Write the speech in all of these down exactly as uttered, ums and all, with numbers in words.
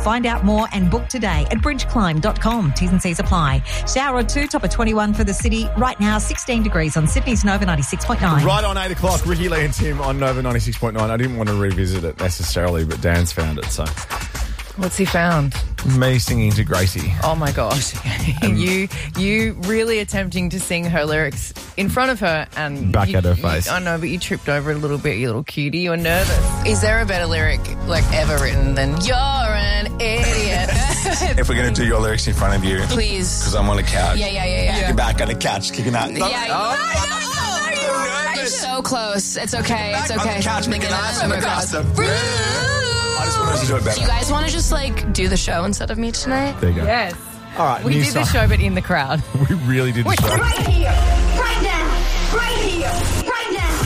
Find out more and book today at bridge climb dot com. T's and C's apply. Shower or two, top of twenty-one for the city. Right now, sixteen degrees on Sydney's Nova ninety-six point nine. Right on eight o'clock, Ricky Lee and Tim on Nova ninety-six point nine. I didn't want to revisit it necessarily, but Dan's found it, so... What's he found? Me singing to Gracie. Oh, my gosh. Um, you you really attempting to sing her lyrics in front of her and... Back you, at her face. You, I know, but you tripped over a little bit, you little cutie. You were nervous. Is there a better lyric, like, ever written than you're an idiot? If we're going to do your lyrics in front of you... Please. Because I'm on the couch. Yeah, yeah, yeah, yeah. You're back on the couch, kicking out. Yeah, yeah. Oh, no, no, no, no, you're so close. It's okay, it's okay. On the couch, making eyes on the grass. I just want us to do it better. Do you guys want to just, like, do the show instead of me tonight? There you go. Yes. All right, We new did the song. show, but in the crowd. We really did the show. Right here, right now, right here, right now.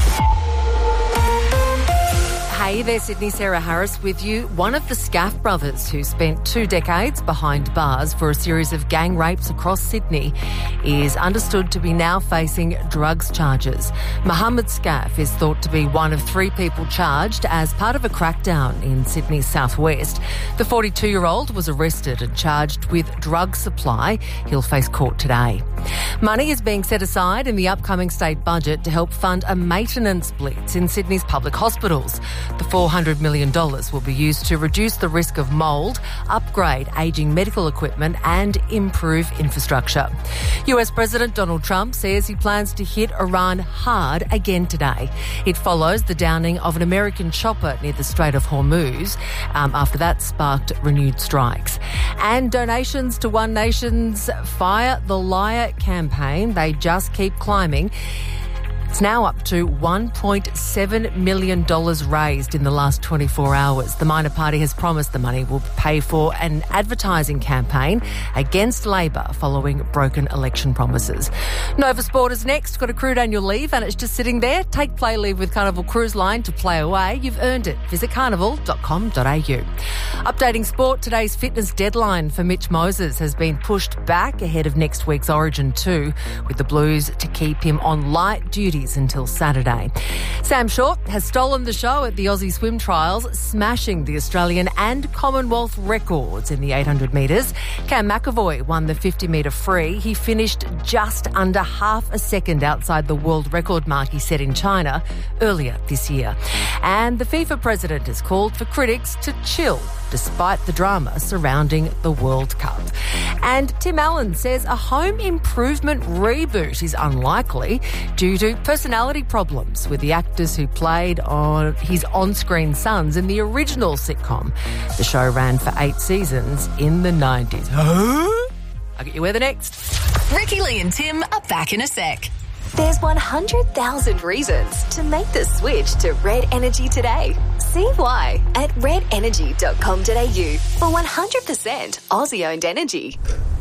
Hey there, Sydney. Sarah Harris with you. One of the Scaff brothers who spent two decades behind bars for a series of gang rapes across Sydney is understood to be now facing drugs charges. Mohammed Scaff is thought to be one of three people charged as part of a crackdown in Sydney's southwest. The forty-two-year-old was arrested and charged with drug supply. He'll face court today. Money is being set aside in the upcoming state budget to help fund a maintenance blitz in Sydney's public hospitals. The four hundred million dollars will be used to reduce the risk of mould, upgrade ageing medical equipment and improve infrastructure. U S President Donald Trump says he plans to hit Iran hard again today. It follows the downing of an American chopper near the Strait of Hormuz. Um, after that sparked renewed strikes. And donations to One Nation's Fire the Liar campaign, they just keep climbing. It's now up to one point seven million dollars raised in the last twenty-four hours. The minor party has promised the money will pay for an advertising campaign against Labor following broken election promises. Nova Sport is next. Got accrued annual leave and it's just sitting there. Take play leave with Carnival Cruise Line to play away. You've earned it. Visit carnival dot com dot a u. Updating sport, today's fitness deadline for Mitch Moses has been pushed back ahead of next week's Origin two, with the Blues to keep him on light duty until Saturday. Sam Short has stolen the show at the Aussie Swim Trials, smashing the Australian and Commonwealth records in the eight hundred metres. Cam McAvoy won the fifty metre free. He finished just under half a second outside the world record mark he set in China earlier this year. And the FIFA president has called for critics to chill despite the drama surrounding the World Cup. And Tim Allen says a home improvement reboot is unlikely due to personality problems with the actors who played on his on-screen sons in the original sitcom. The show ran for eight seasons in the nineties. Huh? I'll get you where the next. Ricky Lee and Tim are back in a sec. There's one hundred thousand reasons to make the switch to Red Energy today. See why at red energy dot com dot a u for one hundred percent Aussie-owned energy.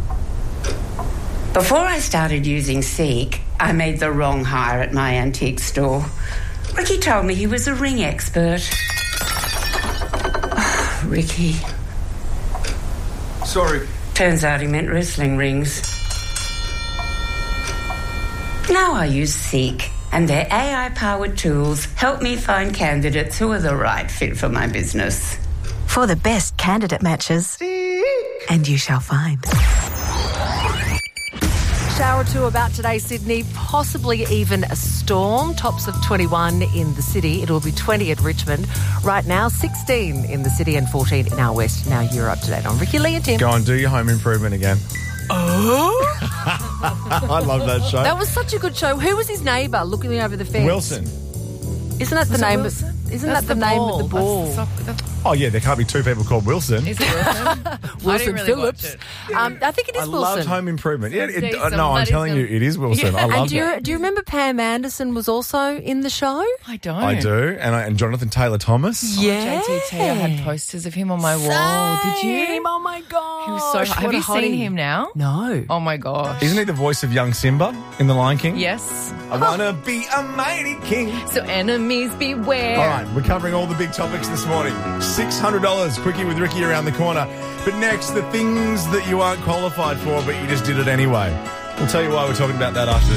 Before I started using Seek, I made the wrong hire at my antique store. Ricky told me he was a ring expert. Oh, Ricky. Sorry. Turns out he meant wrestling rings. Now I use Seek, and their A I-powered tools help me find candidates who are the right fit for my business. For the best candidate matches, Seek. And you shall find. Shower or two about today, Sydney, possibly even a storm. Tops of twenty-one in the city. It'll be twenty at Richmond. Right now, sixteen in the city and fourteen in our west. Now you're up to date on Ricky Lee and Tim. Go on, do your home improvement again. Oh? I love that show. That was such a good show. Who was his neighbour looking over the fence? Wilson. Isn't that the Was it name? Wilson? Of, isn't That's that the, the name ball. of the ball? That's the sock- that's- Oh, yeah, there can't be two people called Wilson. Is it Wilson? Wilson I didn't really Phillips. watch it. Um, I think it is I Wilson. loved home improvement. Yeah, it, Jason, uh, no, I'm that telling is you, a- it is Wilson. I and love do you, it. do you remember Pam Anderson was also in the show? I don't. I do. And, I, and Jonathan Taylor Thomas. Yeah. J T T, I had posters of him on my wall. Did you? Oh my god. He was so hot. Have What a you hottie. seen him now? No. Oh my gosh. Isn't he the voice of young Simba in The Lion King? Yes. I want to be a mighty king. So enemies beware. All right, we're covering all the big topics this morning. six hundred dollars quickie with Ricky around the corner. But next, the things that you aren't qualified for, but you just did it anyway. We'll tell you why we're talking about that after this.